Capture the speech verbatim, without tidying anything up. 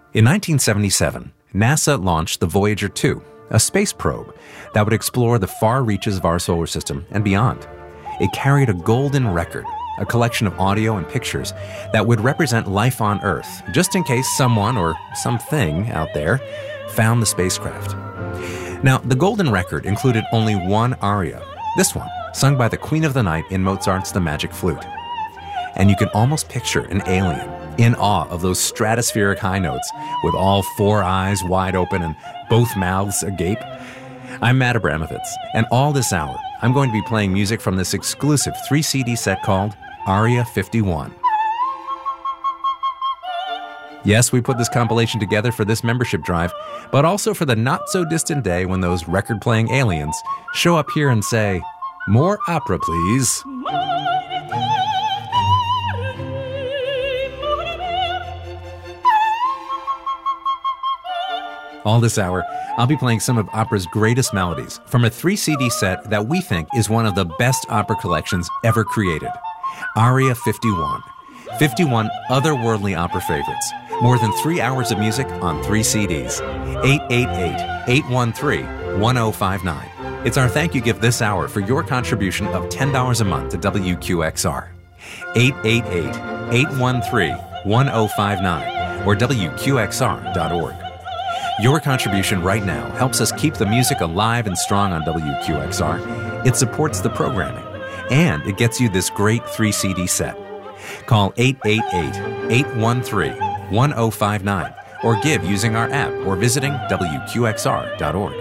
In nineteen seventy-seven, NASA launched the Voyager two, a space probe that would explore the far reaches of our solar system and beyond. It carried a golden record, a collection of audio and pictures that would represent life on Earth, just in case someone or something out there found the spacecraft. Now, the golden record included only one aria, this one, sung by the Queen of the Night in Mozart's The Magic Flute. And you can almost picture an alien in awe of those stratospheric high notes with all four eyes wide open and both mouths agape. I'm Matt Abramovitz, and all this hour, I'm going to be playing music from this exclusive three C D set called Aria fifty-one. Yes, we put this compilation together for this membership drive, but also for the not-so-distant day when those record-playing aliens show up here and say, "More opera, please." All this hour, I'll be playing some of opera's greatest melodies from a three C D set that we think is one of the best opera collections ever created. Aria fifty-one. fifty-one otherworldly opera favorites. More than three hours of music on three C Ds. eight eight eight, eight one three, one oh five nine. It's our thank you gift this hour for your contribution of ten dollars a month to W Q X R. eight eight eight, eight one three, one oh five nine or W Q X R dot org. Your contribution right now helps us keep the music alive and strong on W Q X R. It supports the programming, and it gets you this great three C D set. Call eight eight eight, eight one three, one oh five nine or give using our app or visiting W Q X R dot org.